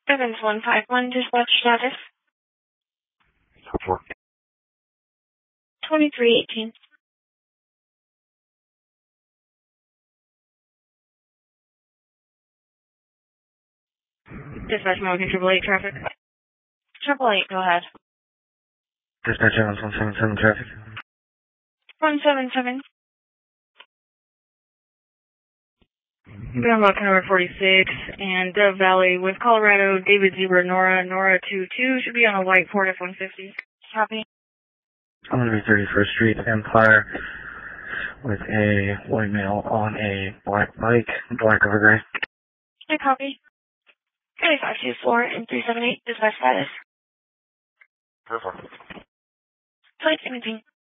Evans 151, dispatch status. 2318. Dispatch Mountain 888 traffic. 888, go ahead. Dispatch Evans 177 traffic. 177. Grandma number 46 and Dove Valley with Colorado, David Zebra, Nora 22 should be on a white Ford F-150. Copy. I'm going to be 31st Street, Empire, with a white male on a black bike, black over gray. I copy. 3524 and 378, dispatch status. Perfect. Flight anything.